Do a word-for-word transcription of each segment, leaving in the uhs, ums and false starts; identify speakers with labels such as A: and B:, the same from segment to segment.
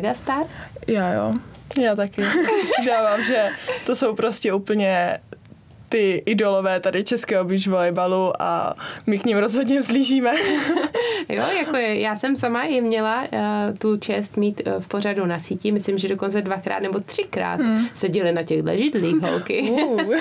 A: Megastar?
B: Já jo.
C: Já taky. Dávám, že to jsou prostě úplně ty idolové tady českého beach volejbalu a my k ním rozhodně vzlížíme.
A: Jo, jako je, já jsem sama i měla uh, tu čest mít uh, v pořadu na síti, myslím, že dokonce dvakrát nebo třikrát hmm. seděly na těchto židlích holky. Uh.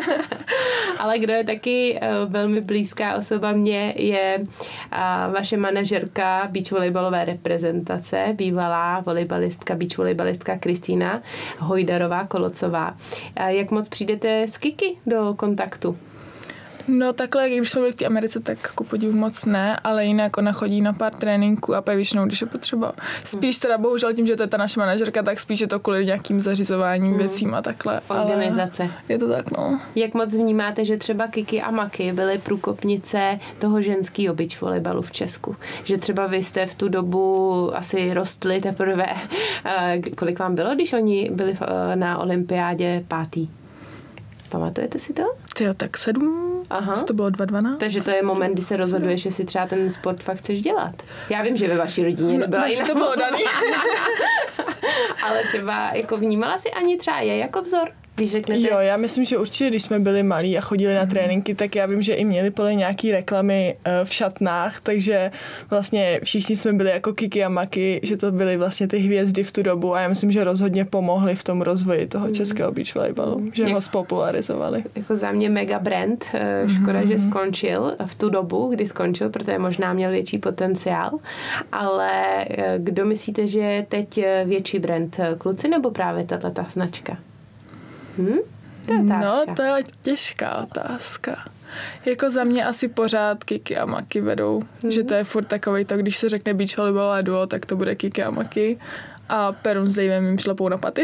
A: Ale kdo je taky uh, velmi blízká osoba mně, je uh, vaše manažerka beach volejbalové reprezentace, bývalá volejbalistka, beach volejbalistka Kristýna Hojdarová Kolocová. Uh, jak moc přijdete s Kiki do kontaktu?
B: No takhle, když jsme byli v té Americe, tak ku podivu moc ne, ale jinak ona chodí na pár tréninků a většinou, když je potřeba. Spíš teda bohužel tím, že to je ta naše manažerka, tak spíš je to kvůli nějakým zařizováním, hmm. věcím a takhle.
A: Organizace.
B: Je to tak, no.
A: Jak moc vnímáte, že třeba Kiki a Maki byly průkopnice toho ženského beach volejbalu v Česku? Že třeba vy jste v tu dobu asi rostli teprve. Kolik vám bylo, když oni byli na olympiádě pátý? Pamatujete si to?
B: Tyjo, tak sedm,
A: Aha.
B: to bylo dva dvanáct.
A: Takže to je moment, kdy se rozhoduješ, že si třeba ten sport fakt chceš dělat. Já vím, že ve vaší rodině nebyla
B: no,
A: jiná.
B: To bylo daný.
A: Ale třeba jako vnímala si ani třeba je jako vzor? Když řeknete...
C: Jo, já myslím, že určitě, když jsme byli malí a chodili na tréninky, tak já vím, že i měli podle nějaký reklamy uh, v šatnách, takže vlastně všichni jsme byli jako Kiki a Maki, že to byly vlastně ty hvězdy v tu dobu a já myslím, že rozhodně pomohli v tom rozvoji toho mm. českého beach volejbalu, že
A: Jak,
C: ho spopularizovali.
A: Jako za mě mega brand, škoda, mm-hmm. že skončil v tu dobu, kdy skončil, protože možná měl větší potenciál, ale kdo myslíte, že je teď větší brand, kluci nebo právě tato značka? Hm? To je otázka.
B: No, to je těžká otázka. Jako za mě asi pořád Kiki a Maki vedou. Mm. Že to je furt takovej to, když se řekne beach volejbalové duo, tak to bude Kiki a Maki. A Perun s Davem jim šlapou na paty.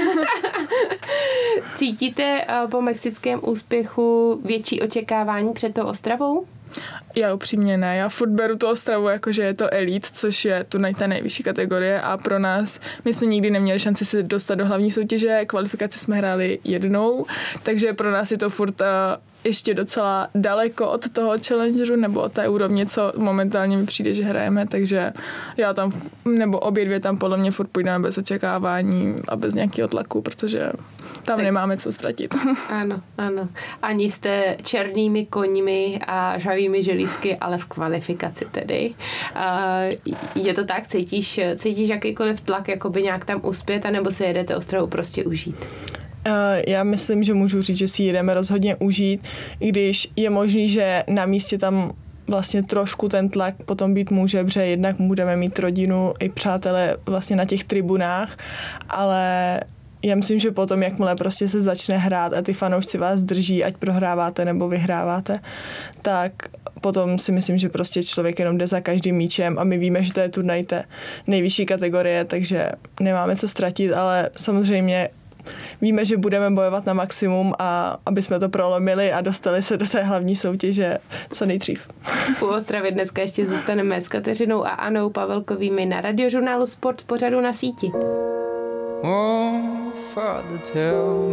A: Cítíte po mexickém úspěchu větší očekávání před tou Ostravou?
B: Já upřímně ne. Já furt beru tu Ostravu jako, že je to elite, což je tu ta nejvyšší kategorie a pro nás, my jsme nikdy neměli šanci se dostat do hlavní soutěže, kvalifikaci jsme hráli jednou, takže pro nás je to furt uh, ještě docela daleko od toho challengeru nebo od té úrovně, co momentálně mi přijde, že hrajeme, takže já tam, nebo obě dvě tam podle mě furt půjdeme bez očekávání a bez nějakého tlaku, protože tam tak nemáme co ztratit.
A: Ano, ano. Ani jste černými koňmi a žavými želízky, ale v kvalifikaci tedy. Je to tak? Cítíš, cítíš jakýkoliv tlak, jakoby nějak tam uspět, anebo se jedete Ostravu prostě užít?
C: Já myslím, že můžu říct, že si jdeme rozhodně užít, i když je možný, že na místě tam vlastně trošku ten tlak potom být může, protože jednak budeme mít rodinu i přátelé vlastně na těch tribunách, ale já myslím, že potom, jakmile prostě se začne hrát a ty fanoušci vás drží, ať prohráváte nebo vyhráváte, tak potom si myslím, že prostě člověk jenom jde za každým míčem a my víme, že to je turnaj té nejvyšší kategorie, takže nemáme co ztratit, ale samozřejmě víme, že budeme bojovat na maximum a aby jsme to prolomili a dostali se do té hlavní soutěže co nejdřív.
A: U Ostravy dneska ještě zůstaneme s Kateřinou a Anou Pavelkovými na Radiožurnálu Sport v pořadu Na síti. Oh, Father, tell